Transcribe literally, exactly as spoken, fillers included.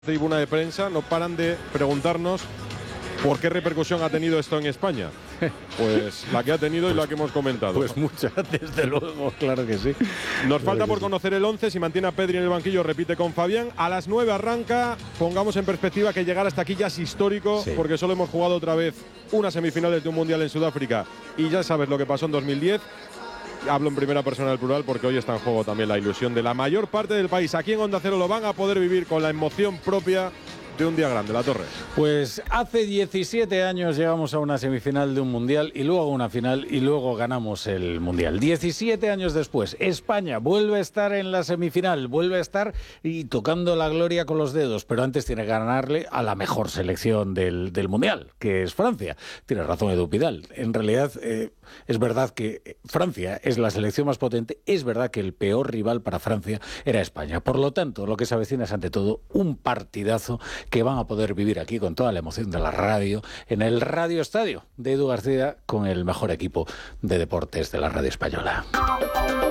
Tribuna de prensa no paran de preguntarnos por qué repercusión ha tenido esto en España. Pues la que ha tenido y la que hemos comentado. Pues mucha, desde luego, claro que sí. Nos falta por conocer el once, si mantiene a Pedri en el banquillo, repite con Fabián. A las nueve arranca, pongamos en perspectiva que llegar hasta aquí ya es histórico, sí, porque solo hemos jugado otra vez unas semifinales de un Mundial en Sudáfrica y ya sabes lo que pasó en dos mil diez. Hablo en primera persona del plural porque hoy está en juego también la ilusión de la mayor parte del país. Aquí en Onda Cero lo van a poder vivir con la emoción propia de un día grande, La Torre. Pues hace diecisiete años llegamos a una semifinal de un Mundial y luego a una final y luego ganamos el Mundial. diecisiete años después, España vuelve a estar en la semifinal, vuelve a estar y tocando la gloria con los dedos, pero antes tiene que ganarle a la mejor selección del, del Mundial, que es Francia. Tiene razón Edu Pidal. En realidad eh, es verdad que Francia es la selección más potente, es verdad que el peor rival para Francia era España. Por lo tanto, lo que se avecina es ante todo un partidazo que van a poder vivir aquí con toda la emoción de la radio, en el Radio Estadio de Edu García, con el mejor equipo de deportes de la radio española.